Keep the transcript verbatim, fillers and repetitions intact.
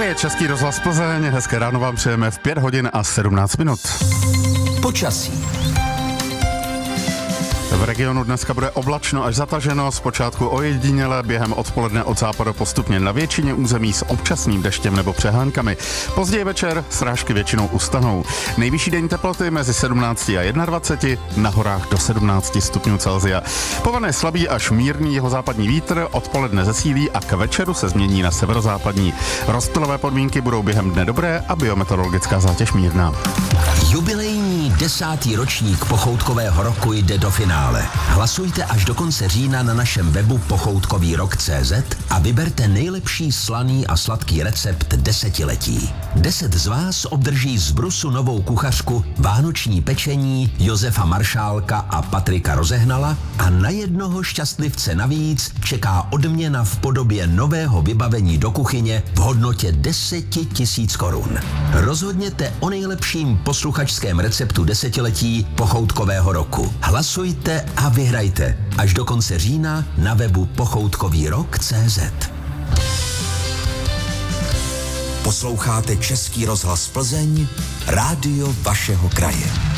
Tady je Český rozhlas Plzeň, hezké ráno vám přejeme v pět hodin a sedmnáct minut. Počasí. V regionu dneska bude oblačno až zataženo, zpočátku ojediněle, během odpoledne od západu postupně na většině území s občasným deštěm nebo přehánkami. Později večer srážky většinou ustanou. Nejvyšší denní teploty mezi sedmnácti a dvaceti jedna, na horách do sedmnácti stupňů Celsia. Povane slabý až mírný jihozápadní vítr, odpoledne zesílí a k večeru se změní na severozápadní. Rozptylové podmínky budou během dne dobré a biometeorologická zátěž mírná. Jubilejní desátý ročník pochoutkového roku jde do finále. Hlasujte až do konce října na našem webu pochoutkový rok tečka cé zet a vyberte nejlepší slaný a sladký recept desetiletí. Deset z vás obdrží z Brusu novou kuchařku, vánoční pečení Josefa Maršálka a Patrika Rozehnala a na jednoho šťastlivce navíc čeká odměna v podobě nového vybavení do kuchyně v hodnotě deset tisíc korun. Rozhodněte o nejlepším posluchačském receptu desetiletí pochoutkového roku. Hlasujte a vyhrajte až do konce října na webu pochoutkový rok tečka cé zet. Posloucháte Český rozhlas Plzeň, rádio vašeho kraje.